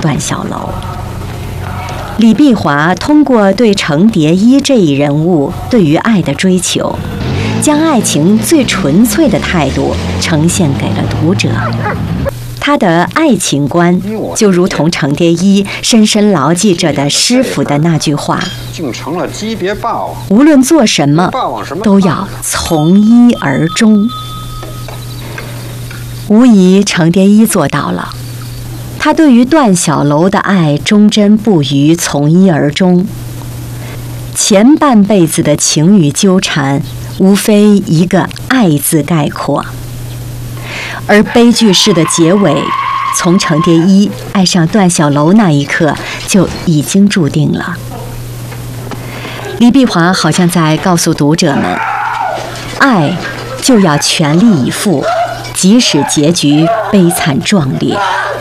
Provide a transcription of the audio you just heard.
段小楼。李碧华通过对程蝶衣这一人物对于爱的追求，将爱情最纯粹的态度呈现给了读者。他的爱情观就如同程蝶衣深深牢记着的师傅的那句话： 竟成了级别霸王， 无论做什么都要从一而终。无疑程蝶衣做到了，他对于段小楼的爱忠贞不渝，从一而终。前半辈子的情与纠缠，无非一个爱字概括。而悲剧式的结尾，从程蝶衣爱上段小楼那一刻就已经注定了。李碧华好像在告诉读者们，爱就要全力以赴，即使结局悲惨壮烈。